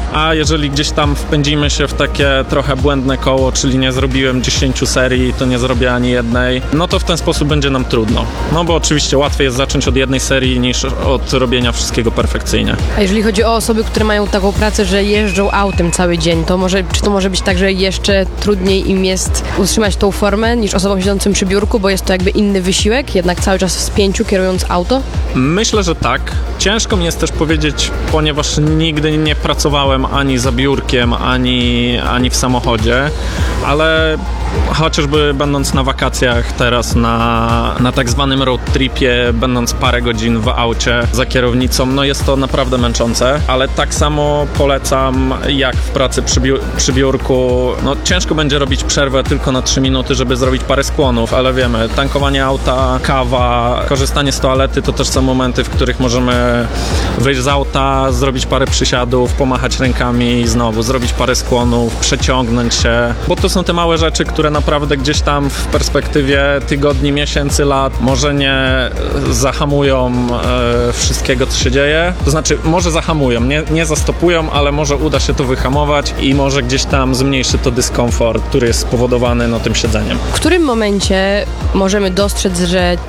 a jeżeli gdzieś tam wpędzimy się w takie trochę błędne koło, czyli nie zrobiłem 10 serii, to nie zrobię ani jednej, no to w ten sposób będzie nam trudno. No bo oczywiście łatwiej jest zacząć od jednej serii niż od robienia wszystkiego perfekcyjnie. A jeżeli chodzi o osoby, które mają taką pracę, że jeżdżą autem cały dzień, czy to może być tak, że jeszcze trudniej im jest utrzymać tą formę niż osobom siedzącym przy biurku, bo jest to jakby inny wysiłek, jednak cały czas w spięciu kierując auto? Myślę, że tak. Ciężko mi jest też powiedzieć, ponieważ nigdy nie pracowałem ani za biurkiem, ani w samochodzie, ale chociażby będąc na wakacjach teraz na tak zwanym road tripie, będąc parę godzin w aucie za kierownicą, no jest to naprawdę męczące, ale tak samo polecam jak w pracy przy biurku. No ciężko będzie robić przerwę tylko na 3 minuty, żeby zrobić parę skłonów, ale wiemy, tankowanie auta, kawa, korzystanie z toalety to też są momenty, w których możemy wyjść z auta, zrobić parę przysiadów, pomachać rękami i znowu zrobić parę skłonów, przeciągnąć się, bo to są te małe rzeczy, które naprawdę gdzieś tam w perspektywie tygodni, miesięcy, lat może nie zahamują wszystkiego, co się dzieje. To znaczy, może zahamują, nie zastopują, ale może uda się to wyhamować i może gdzieś tam zmniejszy to dyskomfort, który jest spowodowany tym siedzeniem. W którym momencie możemy dostrzec, że